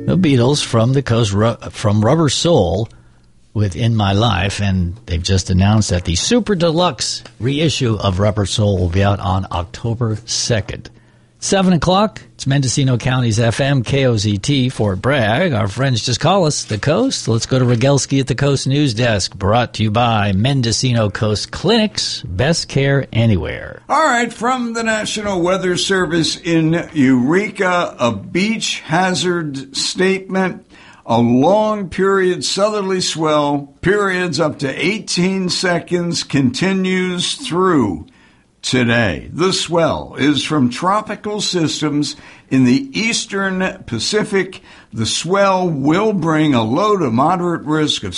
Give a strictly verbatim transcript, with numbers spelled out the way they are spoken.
The Beatles from the coast, from Rubber Soul with In My Life, and they've just announced that the Super Deluxe reissue of Rubber Soul will be out on October second. seven o'clock, it's Mendocino County's F M, K O Z T, Fort Bragg. Our friends just call us the Coast. Let's go to Rogelski at the Coast News Desk, brought to you by Mendocino Coast Clinics, best care anywhere. All right, from the National Weather Service in Eureka, a beach hazard statement. A long period southerly swell, periods up to eighteen seconds, continues through today. The swell is from tropical systems in the eastern Pacific. The swell will bring a low to moderate risk of